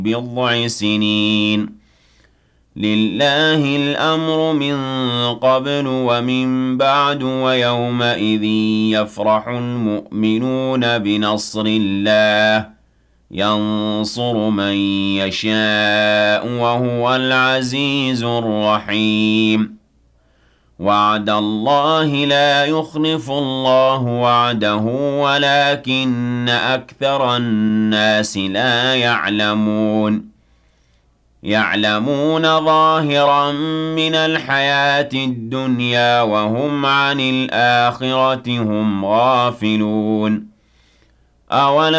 بضع سنين لله الأمر من قبل ومن بعد ويومئذ يفرح المؤمنون بنصر الله ينصر من يشاء وهو العزيز الرحيم وعد الله لا يخلف الله وعده ولكن أكثر الناس لا يعلمون ظاهرا من الحياة الدنيا وهم عن الآخرة هم غافلون أولم